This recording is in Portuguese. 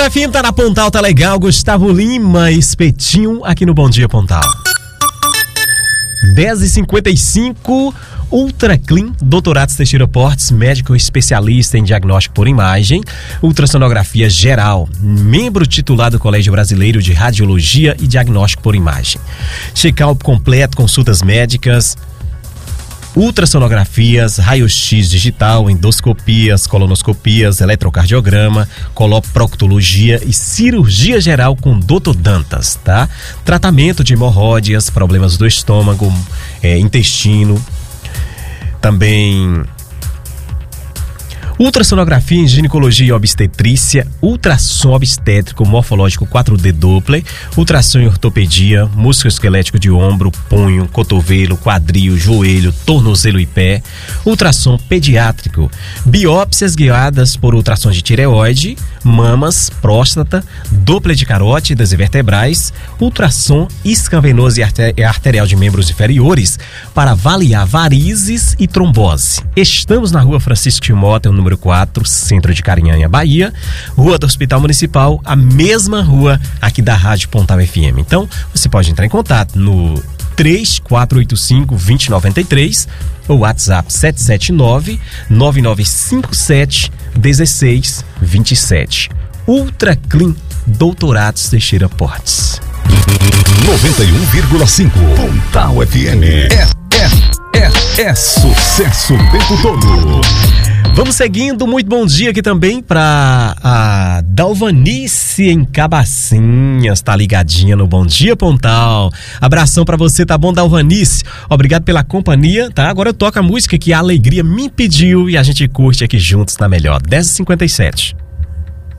Pontal FM tá na Pontal, tá legal. Gustavo Lima, Espetinho aqui no Bom Dia Pontal. 10h55, Ultra Clean, Dr. Atos Teixeira Portes, médico especialista em diagnóstico por imagem, ultrassonografia geral, membro titular do Colégio Brasileiro de Radiologia e Diagnóstico por Imagem. Check-up completo, consultas médicas, ultrassonografias, raio-x digital, endoscopias, colonoscopias, eletrocardiograma, coloproctologia e cirurgia geral com Dr. Dantas, tá? Tratamento de hemorroidas, problemas do estômago, intestino, também ultrassonografia em ginecologia e obstetrícia, ultrassom obstétrico morfológico 4D Doppler, ultrassom em ortopedia, músculo esquelético de ombro, punho, cotovelo, quadril, joelho, tornozelo e pé, ultrassom pediátrico, biópsias guiadas por ultrassom de tireoide, mamas, próstata, Doppler de carótidas e vertebrais, ultrassom isquiovenoso e arterial de membros inferiores para avaliar varizes e trombose. Estamos na Rua Francisco Timóteo, número 4, centro de Carinhanha, Bahia, Rua do Hospital Municipal, a mesma rua aqui da Rádio Pontal FM. Então, você pode entrar em contato no 3485-2093 ou WhatsApp 779-9957-1627. Ultra Clean, Dr. Atos Teixeira Portes. 91,5 Pontal FM. É sucesso o tempo todo. Vamos seguindo, muito bom dia aqui também para a Dalvanice em Cabacinhas, tá ligadinha no Bom Dia Pontal. Abração para você, tá bom, Dalvanice? Obrigado pela companhia, tá? Agora eu toco a música que a alegria me pediu e a gente curte aqui juntos na melhor. 10h57.